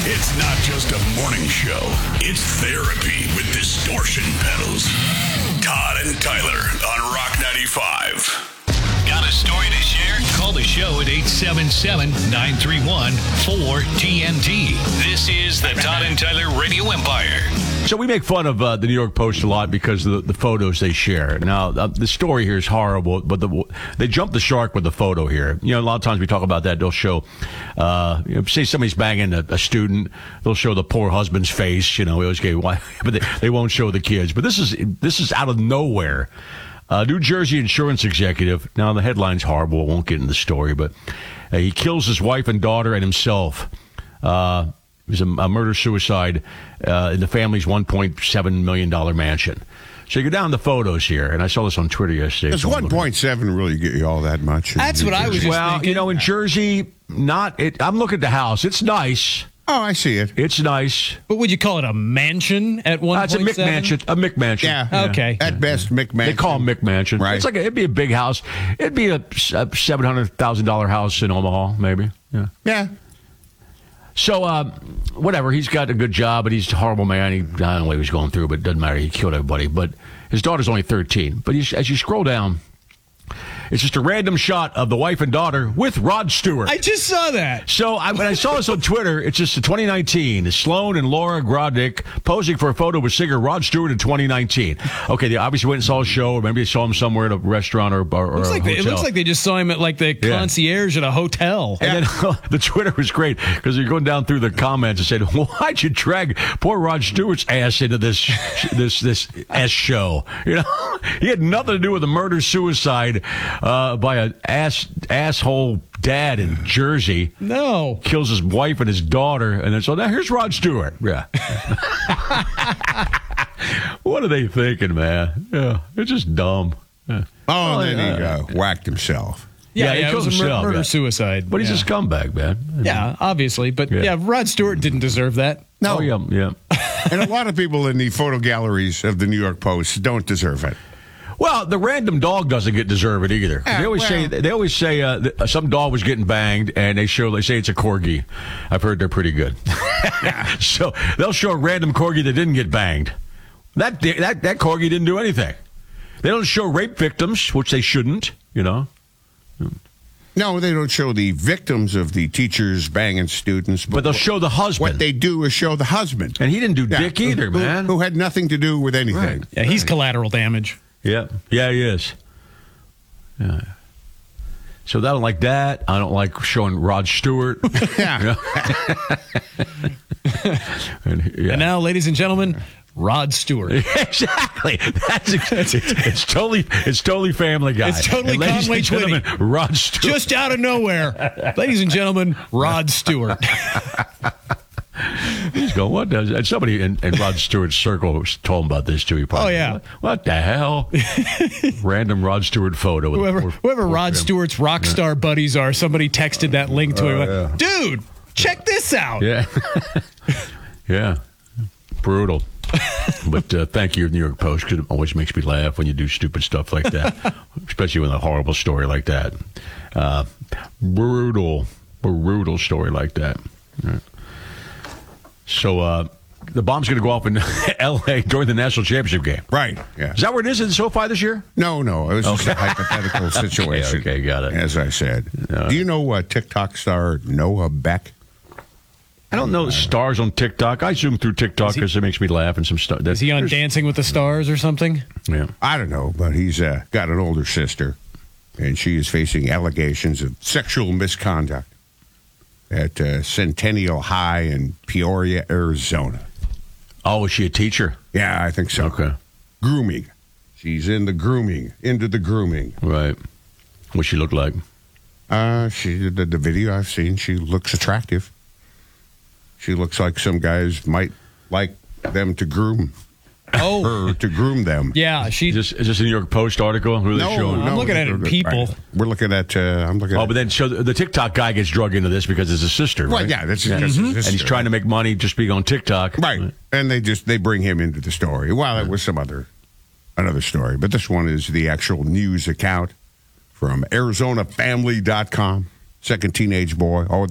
It's not just a morning show. It's therapy with distortion pedals. Todd and Tyler on Rock 95. Got a story to share? Call the show at 877-931-4TNT. This is the Todd and Tyler Radio Empire. So we make fun of the New York Post a lot because of the photos they share. Now, the story here is horrible, but they jumped the shark with the photo here. You know, a lot of times we talk about that. They'll show, say somebody's banging a student, they'll show the poor husband's face. You know, we always get why, but they won't show the kids. But this is out of nowhere. New Jersey insurance executive. Now, the headline's horrible. I won't get into the story, but he kills his wife and daughter and himself. It was a murder-suicide in the family's $1.7 million mansion. So you go down the photos here, and I saw this on Twitter yesterday. Does 1.7 really get you all that much? That's what I was just thinking. You know, in Jersey, I'm looking at the house. It's nice. Oh, I see it. It's nice. But would you call it a mansion at 1.7? It's a McMansion. A McMansion. Yeah. Okay. At best, McMansion. They call them McMansion. Right. It'd be a big house. It'd be a $700,000 house in Omaha, maybe. Yeah. So, whatever. He's got a good job, but he's a horrible man. I don't know what he was going through, but it doesn't matter. He killed everybody. But his daughter's only 13. But as you scroll down, it's just a random shot of the wife and daughter with Rod Stewart. I just saw that. So when I saw this on Twitter, it's just 2019. Sloan and Laura Grodnick posing for a photo with singer Rod Stewart in 2019. Okay, they obviously went and saw a show, or maybe they saw him somewhere at a restaurant or a hotel. It looks like they just saw him at like the concierge at a hotel. And then the Twitter was great because you're going down through the comments and said, "Why'd you drag poor Rod Stewart's ass into this S show?" You know, he had nothing to do with the murder suicide by an asshole dad in Jersey. No. Kills his wife and his daughter. And then, so now here's Rod Stewart. Yeah. What are they thinking, man? Yeah. It's just dumb. Yeah. Oh, and then he whacked himself. Yeah, he it was killed a murder-suicide. But he's a scumbag, man. Yeah, obviously. But Rod Stewart didn't deserve that. No. Oh, yeah. And a lot of people in the photo galleries of the New York Post don't deserve it. Well, the random dog doesn't deserve it either. They always say some dog was getting banged, and they say it's a corgi. I've heard they're pretty good. So they'll show a random corgi that didn't get banged. That corgi didn't do anything. They don't show rape victims, which they shouldn't. You know. No, they don't show the victims of the teachers banging students. But they'll show the husband. What they do is show the husband. And he didn't do dick either, man. Who had nothing to do with anything. Right. Yeah, he's collateral damage. Yeah, he is. Yeah. So I don't like that. I don't like showing Rod Stewart. Yeah. And now, ladies and gentlemen, Rod Stewart. Exactly. It's totally Family Guy. It's totally and ladies Conway and gentlemen, Twitty. Rod Stewart. Just out of nowhere, ladies and gentlemen, Rod Stewart. He's going, what does... And somebody in Rod Stewart's circle told him about this, too. He probably, what the hell? Random Rod Stewart photo. Whoever Rod Stewart's rock star buddies are, somebody texted that link to him. Yeah. Dude, check this out. Yeah. Yeah. Brutal. But thank you, New York Post, because it always makes me laugh when you do stupid stuff like that, especially with a horrible story like that. Brutal story like that. Right. So the bomb's going to go off in L.A. during the national championship game. Right. Yeah. Is that where it is in SoFi this year? No. It was just a hypothetical situation. Okay, got it. As I said. Do you know TikTok star Noah Beck? I don't know stars on TikTok. I zoom through TikTok because it makes me laugh and some stuff. Is he on Dancing with the Stars or something? Yeah. I don't know, but he's got an older sister, and she is facing allegations of sexual misconduct at Centennial High in Peoria, Arizona. Oh, is she a teacher? Yeah, I think so. Okay. Grooming. She's into the grooming. Right. What's she look like? The video I've seen, she looks attractive. She looks like some guys might like them to groom. Her to groom them. Yeah, Is this a New York Post article? Who are they showing? I'm looking at it in People. Right. We're looking at. I'm looking. But then so the TikTok guy gets drug into this because it's his sister, right? Right. Yeah, that's his sister. And he's trying to make money just being on TikTok, right? And they bring him into the story. Well, it was another story, but this one is the actual news account from ArizonaFamily.com. Second teenage boy.